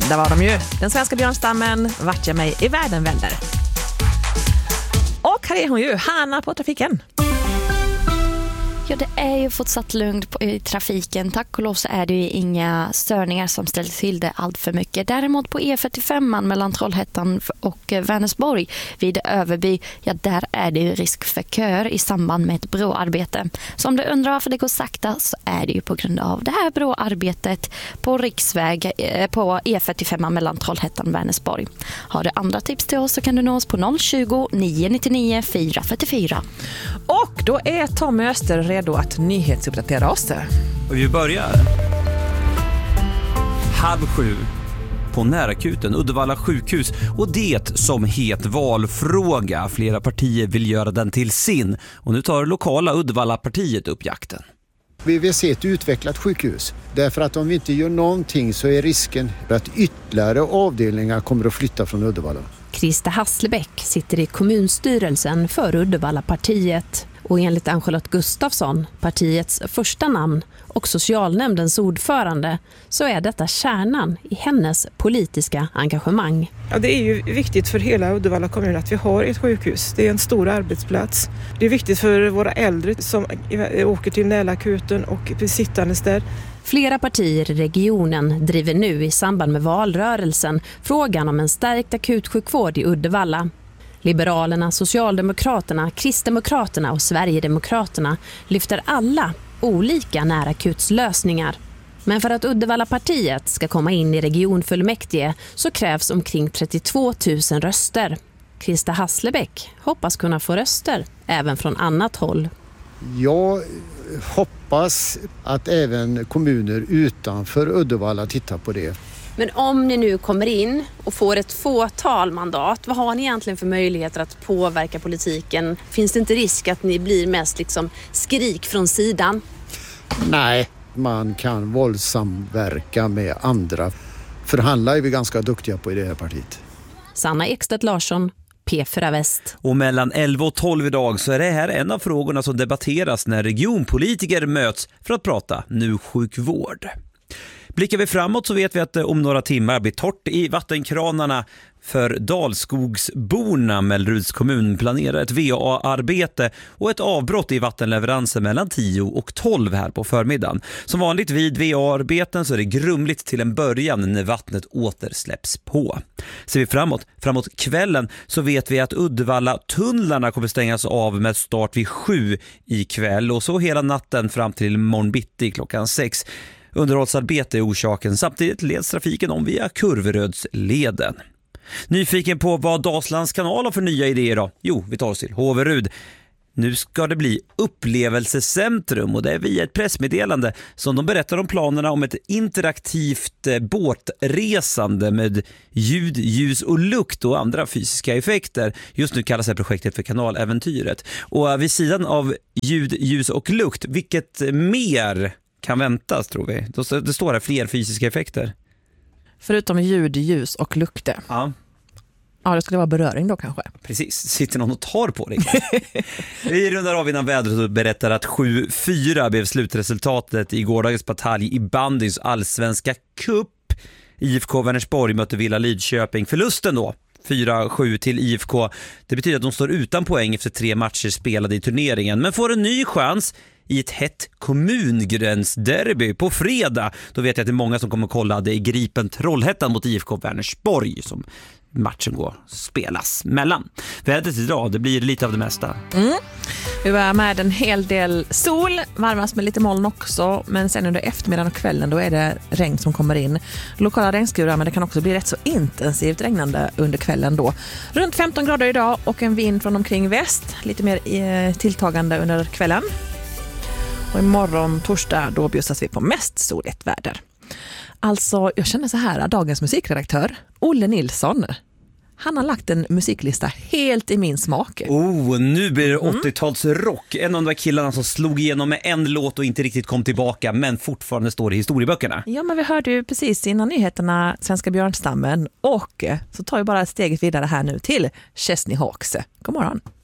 Där var de ju. Den svenska björnstammen, vart jag mig i världen vänder. Och här är hon ju, Hanna på trafiken. Ja, det är ju fortsatt lugnt i trafiken. Tack och lov så är det ju inga störningar som ställer till det allt för mycket. Däremot på E45 mellan Trollhättan och Vänersborg vid Överby, ja där är det ju risk för köer i samband med ett broarbete. Så om du undrar varför det går sakta så är det ju på grund av det här broarbetet på riksväg på E45 mellan Trollhättan och Vänersborg. Har du andra tips till oss så kan du nå oss på 020 999 444. Och då är Tom Öster redo att nyhetsuppdatera oss. Och vi börjar 6:30 på närakuten Uddevalla sjukhus, och det som het valfråga. Flera partier vill göra den till sin, och nu tar lokala Uddevalla-partiet upp jakten. Vi vill se ett utvecklat sjukhus, därför att om vi inte gör någonting så är risken att ytterligare avdelningar kommer att flytta från Uddevalla. Krista Hasselbäck sitter i kommunstyrelsen för Uddevalla-partiet. Och enligt Ann-Charlotte Gustafsson, partiets första namn och socialnämndens ordförande, så är detta kärnan i hennes politiska engagemang. Ja, det är ju viktigt för hela Uddevalla kommun att vi har ett sjukhus. Det är en stor arbetsplats. Det är viktigt för våra äldre som åker till nälakuten och blir sittandes där. Flera partier i regionen driver nu i samband med valrörelsen frågan om en stärkt akutsjukvård i Uddevalla. Liberalerna, Socialdemokraterna, Kristdemokraterna och Sverigedemokraterna lyfter alla olika närakutslösningar. Men för att Uddevalla-partiet ska komma in i regionfullmäktige så krävs omkring 32 000 röster. Krista Hasselbäck hoppas kunna få röster även från annat håll. Jag hoppas att även kommuner utanför Uddevalla tittar på det. Men om ni nu kommer in och får ett fåtal mandat, vad har ni egentligen för möjligheter att påverka politiken? Finns det inte risk att ni blir mest liksom skrik från sidan? Nej, man kan våldsamverka med andra. Förhandla är vi ganska duktiga på i det här partiet. Sanna Ekstedt Larsson, P4 Väst. Och mellan 11 och 12 idag så är det här en av frågorna som debatteras när regionpolitiker möts för att prata nu sjukvård. Blickar vi framåt så vet vi att om några timmar blir torrt i vattenkranarna för Dalskogsborna. Melleruds kommun planerar ett VA-arbete och ett avbrott i vattenleveranser mellan 10 och 12 här på förmiddagen. Som vanligt vid VA-arbeten så är det grumligt till en början när vattnet återsläpps på. Ser vi framåt kvällen så vet vi att Uddevalla-tunnlarna kommer stängas av med start vid 7 ikväll och så hela natten fram till morgon bitti klockan 6. Underhållsarbete är orsaken. Samtidigt leds trafiken om via Kurverödsleden. Nyfiken på vad Dalslands kanal har för nya idéer då? Jo, vi tar oss till Håverud. Nu ska det bli upplevelsecentrum och det är via ett pressmeddelande som de berättar om planerna om ett interaktivt båtresande med ljud, ljus och lukt och andra fysiska effekter. Just nu kallas det här projektet för Kanaläventyret. Och vid sidan av ljud, ljus och lukt, vilket mer kan väntas tror vi? Det står här fler fysiska effekter. Förutom ljud, ljus och lukter. Ja. Ja, det skulle vara beröring då kanske. Precis, sitter någon och tar på dig. Vi rundar av innan vädret och berättar att 7-4 blev slutresultatet i gårdagens batalj i bandyns allsvenska cup. IFK Vänersborg mötte Villa Lidköping. Förlusten då, 4-7 till IFK. Det betyder att de står utan poäng efter 3 matcher spelade i turneringen. Men får en ny chans i ett hett kommungränsderby på fredag. Då vet jag att det är många som kommer att kolla det i Gripen Trollhättan mot IFK Vänersborg som matchen går spelas mellan. Vädret idag, det blir lite av det mesta. Vi var med en hel del sol, varmas med lite moln också, men sen under eftermiddagen och kvällen då är det regn som kommer in. Lokala regnskurar, men det kan också bli rätt så intensivt regnande under kvällen då. Runt 15 grader idag och en vind från omkring väst, lite mer tilltagande under kvällen. Och imorgon torsdag då bjussas vi på mest soligt väder. Alltså, jag känner så här, dagens musikredaktör, Olle Nilsson, han har lagt en musiklista helt i min smak. Nu blir det 80-talsrock. En av de där killarna som slog igenom med en låt och inte riktigt kom tillbaka, men fortfarande står i historieböckerna. Ja, men vi hörde ju precis innan nyheterna Svenska björnstammen, och så tar vi bara steget vidare här nu till Chesney Hawks. God morgon.